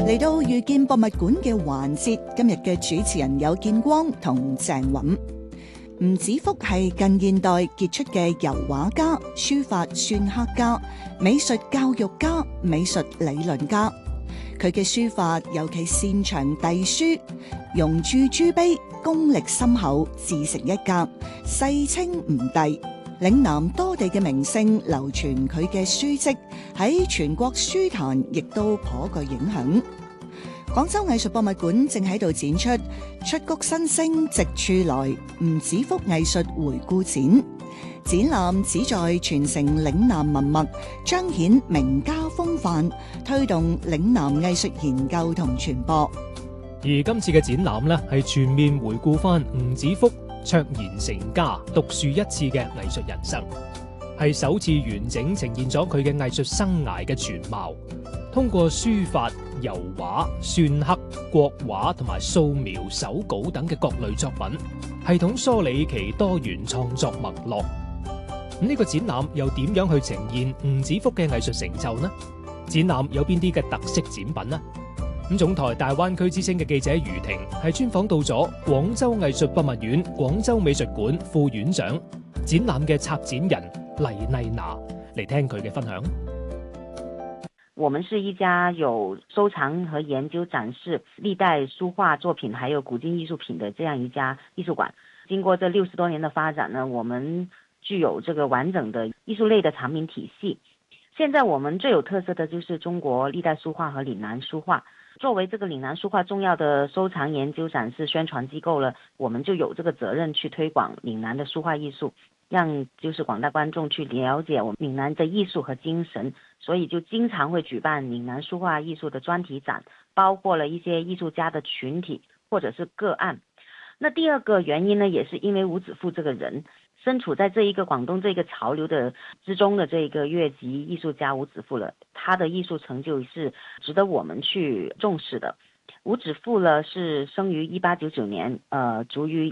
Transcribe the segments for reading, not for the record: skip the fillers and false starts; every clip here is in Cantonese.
嚟到遇見博物館嘅環節，今日嘅主持人有建光同鄭韻。吳子福係近現代傑出嘅油畫家、書法篆刻家、美術教育家、美術理論家。佢嘅書法尤其擅長隸書，用注朱碑，功力深厚，自成一格，世稱吳隸。嶺南多地嘅名勝流傳佢嘅書跡，喺全國書壇亦都頗具影響。廣州藝術博物館正喺度展出出谷新星直處來吳子福藝術回顧展，展覽旨在傳承嶺南文物，彰顯名家風範，推動嶺南藝術研究同傳播。 而今次嘅展覽呢，係全面回顧翻吳子福卓然成家獨樹一幟嘅藝術人生，係首次完整呈現咗佢嘅藝術生涯嘅全貌。通過書法、油畫、篆刻、國畫同埋素描、手稿等嘅各類作品，系統梳理其多元創作脈絡。呢個展覽又點樣去呈現吳子福嘅藝術成就呢？展覽有邊啲嘅特色展品呢？咁總台大灣區之聲嘅記者余婷係專訪到咗廣州藝術博物院廣州美術館副院長、展覽嘅策展人黎麗娜嚟聽佢嘅分享。 我們是一家有收藏和研究展示歷代書畫作品還有古今藝術品的這樣一家藝術館。經過這60多年的發展呢，我們具有這個完整的藝術類的產品體系。現在我們最有特色的就是中國歷代書畫和嶺南書畫。作為這個嶺南書畫重要的收藏研究展示宣傳機構呢，我們就有這個責任去推廣嶺南的書畫藝術，讓就是廣大觀眾去了解我們嶺南的藝術和精神，所以就經常會舉辦嶺南書畫藝術的專題展，包括了一些藝術家的群體或者是個案。那第二個原因呢，也是因為吳子福這個人身處在這一個廣東這個潮流的之中的這個越級藝術家吳子福了，他的藝術成就是值得我們去重視的。吳子福呢是生於1899年，卒於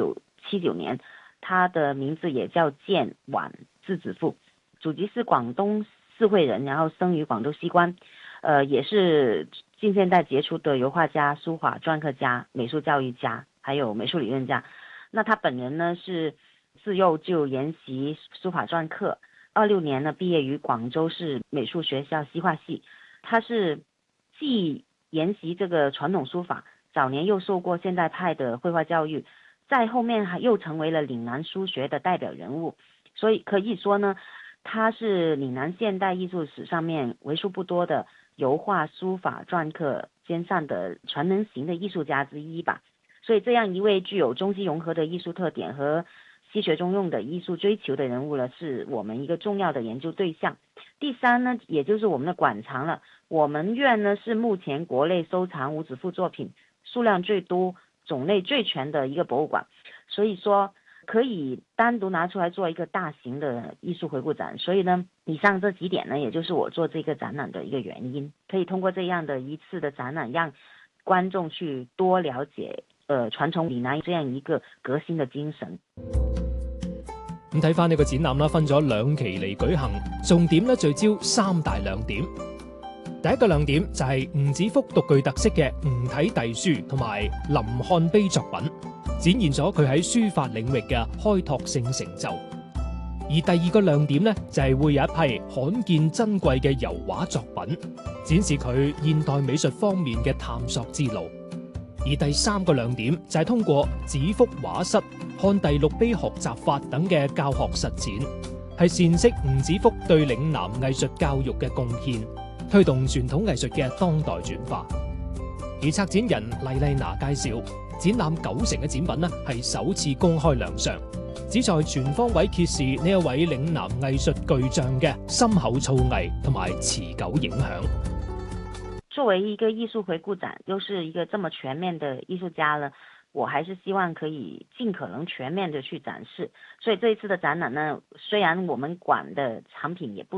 1979年。他的名字也叫建晚，字子富，祖籍是廣東四會人，然後生於廣州西關，也是近現代傑出的油畫家、書法篆刻家、美術教育家，還有美術理論家。那他本人呢是自幼就研習書法篆刻，26年呢畢業於廣州市美術學校西畫系。他是既研習這個傳統書法，早年又受過現代派的繪畫教育。在後面又成為了嶺南書學的代表人物，所以可以說呢，他是嶺南現代藝術史上面為數不多的油畫、書法、篆刻兼善的全能型的藝術家之一吧。所以這樣一位具有中西融合的藝術特點和西學中用的藝術追求的人物呢，是我們一個重要的研究對象。第三呢，也就是我們的館藏了。我們院呢是目前國內收藏吳子福作品數量最多、種類最全的一個博物館，所以說可以單獨拿出來做一個大型的藝術回顧展。所以呢，以上這幾點呢，也就是我做這個展覽的一個原因。可以通過這樣的一次的展覽，讓觀眾去多了解傳承嶺南這樣一個革新的精神。 咁睇翻呢個展覽啦，分咗2期嚟舉行，重點咧聚焦3大亮點。第一個亮點就係吳子福獨具特色嘅吳體隸書同埋臨漢碑作品，展現咗佢喺書法領域嘅開拓性成就。而第二個亮點呢，就係會有一批罕見珍貴嘅油畫作品，展示佢現代美術方面嘅探索之路。而第3個亮點就係通過子福畫室、漢隸錄碑學習法等嘅教學實踐，係闡釋吳子福對嶺南藝術教育嘅貢獻，推動傳統藝術嘅當代轉化。而策展人黎麗娜介紹，展覽90成嘅展品呢係首次公開亮相，旨在全方位揭示呢一位嶺南藝術巨匠嘅深厚造詣同埋持久影響。 作為一個藝術回顧展，又是一個這麼全面的藝術家呢，我還是希望可以盡可能全面的去展示。所以這一次的展覽呢，雖然我們館的產品也不